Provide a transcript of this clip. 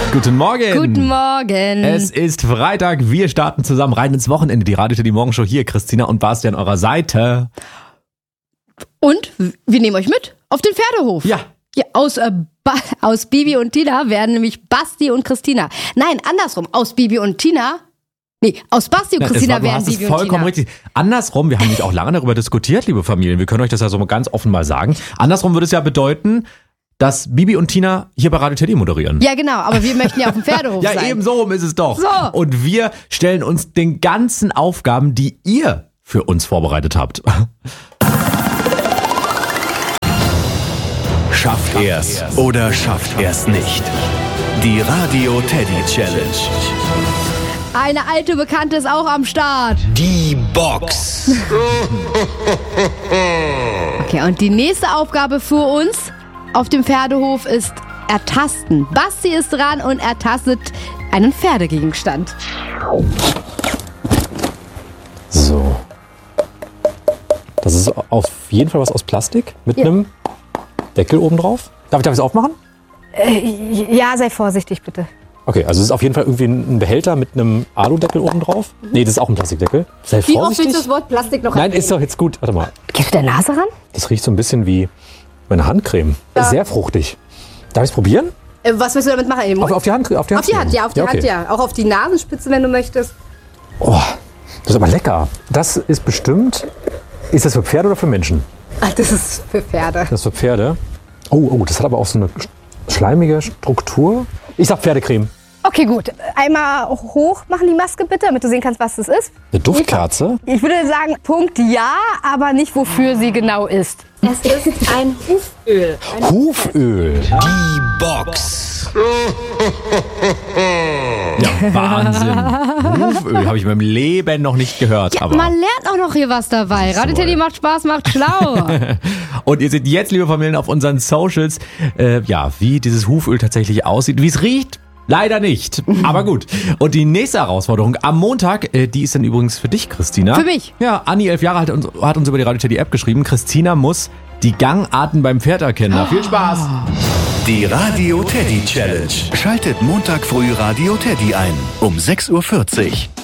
Guten Morgen. Guten Morgen. Es ist Freitag, wir starten zusammen rein ins Wochenende. Die Radio Teddy Morgenshow hier, Christina und Basti an eurer Seite. Und wir nehmen euch mit auf den Pferdehof. Ja. Aus Bibi und Tina werden nämlich Basti und Christina. Nein, andersrum. Aus Basti und Christina werden Bibi und Tina. Das ist vollkommen richtig. Andersrum, wir haben nämlich auch lange darüber diskutiert, liebe Familien. Wir können euch das ja so mal ganz offen mal sagen. Andersrum würde es ja bedeuten, dass Bibi und Tina hier bei Radio Teddy moderieren. Ja, genau, aber wir möchten ja auf dem Pferdehof sein. Ja, eben so rum ist es doch. So. Und wir stellen uns den ganzen Aufgaben, die ihr für uns vorbereitet habt. Schafft er's oder schafft er's nicht? Die Radio Teddy Challenge. Eine alte Bekannte ist auch am Start. Die Box. Okay, und die nächste Aufgabe für uns auf dem Pferdehof ist Ertasten. Basti ist dran und ertastet einen Pferdegegenstand. So. Das ist auf jeden Fall was aus Plastik mit einem Deckel oben drauf. Darf ich es aufmachen? Ja, sei vorsichtig bitte. Okay, also es ist auf jeden Fall irgendwie ein Behälter mit einem Aludeckel oben drauf. Nee, das ist auch ein Plastikdeckel. Sei Wie oft vorsichtig. willst du das Wort Plastik noch Nein, erwähnen? ist doch jetzt gut. Warte mal. Gehst du der Nase ran? Das riecht so ein bisschen wie meine Handcreme. Sehr fruchtig. Darf ich es probieren? Was willst du damit machen? In den Mund? Auf die Hand? Auf die Hand, ja, auf die Hand, ja. Auch auf die Nasenspitze, wenn du möchtest. Oh, das ist aber lecker. Das ist bestimmt... Ist das für Pferde oder für Menschen? Ach, das ist für Pferde. Das ist für Pferde. Oh, das hat aber auch so eine schleimige Struktur. Ich sag Pferdecreme. Okay, gut. Einmal hoch machen die Maske bitte, damit du sehen kannst, was das ist. Eine Duftkerze? Ich würde sagen, Punkt ja, aber nicht, wofür sie genau ist. Es ist ein Huföl. Huföl. Die Box. Ja, Wahnsinn. Huföl habe ich in meinem Leben noch nicht gehört. Ja, aber man lernt auch noch hier was dabei. Radio Teddy macht Spaß, macht schlau. Und ihr seht jetzt, liebe Familien, auf unseren Socials, wie dieses Huföl tatsächlich aussieht, wie es riecht. Leider nicht, aber gut. Und die nächste Herausforderung am Montag, die ist dann übrigens für dich, Christina. Für mich? Ja, Anni, 11 Jahre alt, hat uns über die Radio Teddy App geschrieben. Christina muss die Gangarten beim Pferd erkennen. Viel Spaß! Die Radio Teddy Challenge. Schaltet Montag früh Radio Teddy ein um 6:40 Uhr.